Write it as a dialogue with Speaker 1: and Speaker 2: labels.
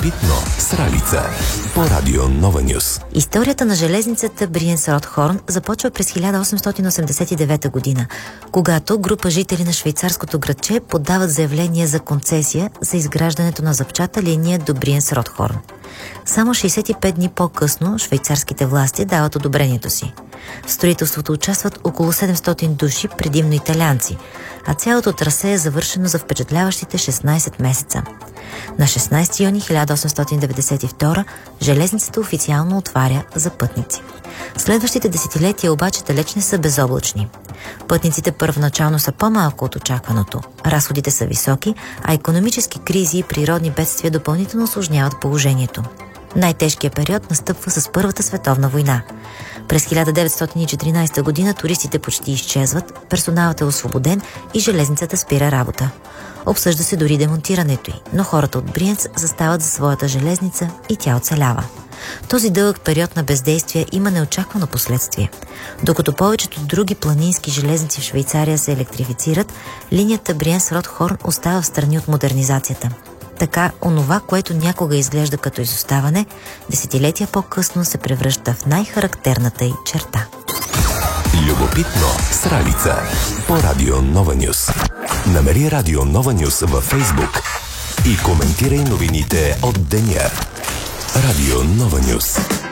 Speaker 1: Любопитно с Ралица по Радио Нова Нюс.
Speaker 2: Историята на железницата Бриенс-Ротхорн започва през 1889 година, когато група жители на швейцарското градче подават заявление за концесия за изграждането на запчата линия до Бриенс-Ротхорн. Само 65 дни по-късно швейцарските власти дават одобрението си. В строителството участват около 700 души, предимно италианци, а цялото трасе е завършено за впечатляващите 16 месеца. На 16 юни 1892 железницата официално отваря за пътници. Следващите десетилетия обаче далеч не са безоблачни. Пътниците първоначално са по-малко от очакваното. Разходите са високи, а икономически кризи и природни бедствия допълнително усложняват положението. Най-тежкият период настъпва с Първата световна война. През 1914 година туристите почти изчезват, персоналът е освободен и железницата спира работа. Обсъжда се дори демонтирането й, но хората от Бриенц застават за своята железница и тя оцелява. Този дълъг период на бездействие има неочаквано последствие. Докато повечето други планински железници в Швейцария се електрифицират, линията Бриенс-Ротхорн остава в страни от модернизацията. Така, онова, което някога изглежда като изоставане, десетилетия по-късно се превръща в най-характерната й черта.
Speaker 1: Любопитно с Ралица по Радио Нова Нюс. Намери Радио Нова Нюс във Фейсбук и коментирай новините от деня. Радио Нова Нюс.